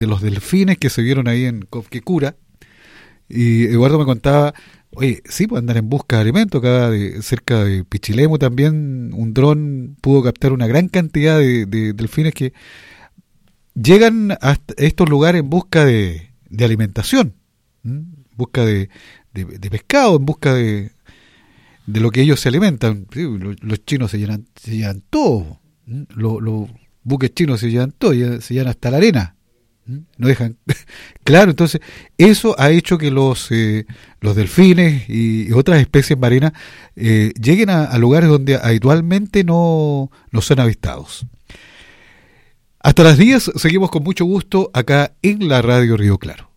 de los delfines que se vieron ahí en Copquecura. Y Eduardo me contaba, oye, sí, pues andar en busca de alimento. Acá cerca de Pichilemu también un dron pudo captar una gran cantidad de delfines que llegan a estos lugares en busca de alimentación, en busca de pescado, en busca de lo que ellos se alimentan. Sí, los chinos se llenan todo, los buques chinos se llenan todo, se llenan hasta la arena, no dejan. Claro, entonces eso ha hecho que los delfines y otras especies marinas lleguen a lugares donde habitualmente no son avistados. Hasta las 10 seguimos con mucho gusto acá en la Radio Río Claro.